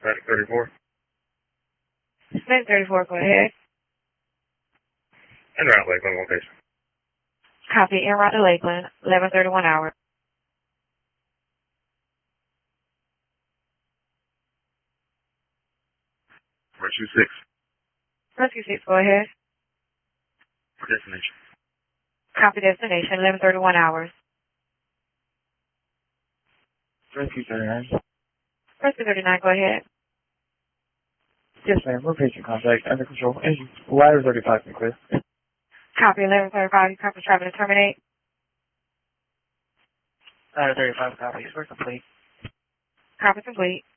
Medic 34. Medic 34, go ahead. En route, Lakeland location. Copy, en route to Lakeland, 11:31 hours. Rescue 6. Rescue 6, go ahead. For destination. Copy, destination, 11:31 hours. Rescue 39. Rescue 39, go ahead. Yes, ma'am. We're patient contact. Under control. Engine. Ladder 35 been clear. Copy, 11:35, you copy, traffic to terminate. Ladder 35 copies. We're complete. Copy complete.